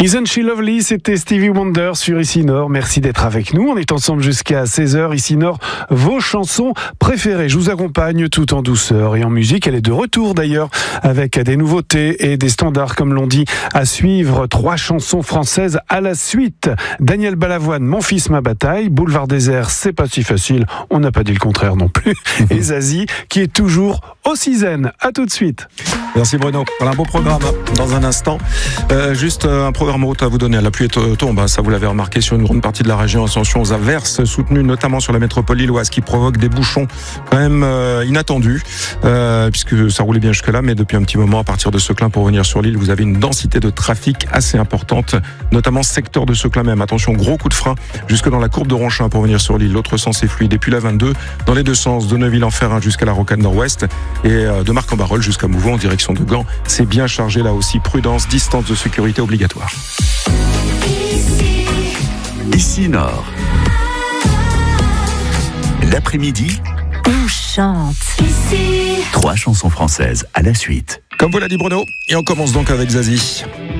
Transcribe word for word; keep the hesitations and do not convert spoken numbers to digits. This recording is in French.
Isn't She Lovely, c'était Stevie Wonder sur Ici Nord. Merci d'être avec nous. On est ensemble jusqu'à seize heures. Ici Nord, vos chansons préférées. Je vous accompagne tout en douceur et en musique. Elle est de retour d'ailleurs avec des nouveautés et des standards, comme l'on dit, à suivre. Trois chansons françaises à la suite. Daniel Balavoine, Mon fils, ma bataille. Boulevard désert, c'est pas si facile. On n'a pas dit le contraire non plus. Et Zazie, qui est toujours aussi zen. À tout de suite. Merci Bruno. Voilà un beau programme dans un instant. Euh, juste un programme route à vous donner. La pluie tombe, ça vous l'avez remarqué sur une grande partie de la région. Attention aux averses soutenues, notamment sur la métropole lilloise, qui provoquent des bouchons quand même euh, inattendus, euh, puisque ça roulait bien jusque-là, mais depuis un petit moment, à partir de Seclin pour venir sur l'île, vous avez une densité de trafic assez importante, notamment secteur de Seclin même. Attention, gros coup de frein jusque dans la courbe de Ronchin pour venir sur l'île. L'autre sens est fluide. Et puis la vingt-deux, dans les deux sens, de Neuville-en-Ferrin jusqu'à la Rocade Nord-Ouest et de Marc-en-Barœul jusqu'à Mouvon en direction de Gand. C'est bien chargé là aussi. Prudence, distance de sécurité obligatoire. Ici, Ici Nord. L'après-midi, on chante. Ici. Trois chansons françaises à la suite. Comme vous l'a dit Bruno, et on commence donc avec Zazie.